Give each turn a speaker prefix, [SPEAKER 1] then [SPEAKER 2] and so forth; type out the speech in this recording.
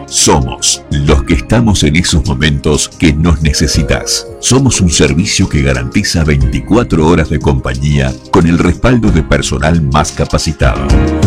[SPEAKER 1] Somos los que estamos en esos momentos que nos necesitas. Somos un servicio que garantiza 24 horas de compañía con el respaldo de personal más capacitado.